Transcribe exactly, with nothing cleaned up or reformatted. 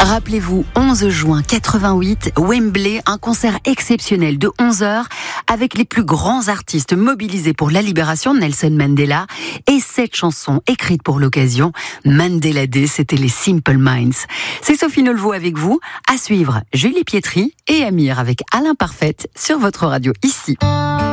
Rappelez-vous, onze juin quatre-vingt-huit, Wembley, un concert exceptionnel de onze heures avec les plus grands artistes mobilisés pour la libération de Nelson Mandela et cette chanson écrite pour l'occasion, Mandela Day, c'était les Simple Minds. C'est Sophie Nolveau avec vous. À suivre, Julie Pietri et Amir avec Alain Parfaite sur votre radio ici.